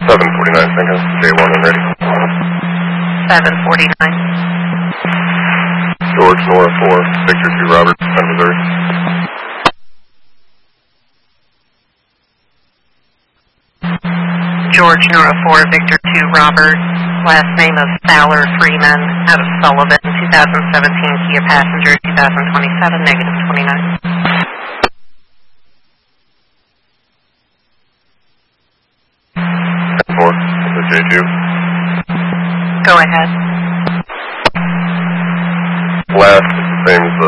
749, Cinco, J1 and ready. 749. George, Nora 4, Victor 2, Robert, 10 Missouri. George, Nora 4, Victor 2, Robert. Last name of Fowler Freeman, out of Sullivan, 2017 Kia Passenger, 2027, negative 29. 10-4, the J2. Go ahead. Last is the same as the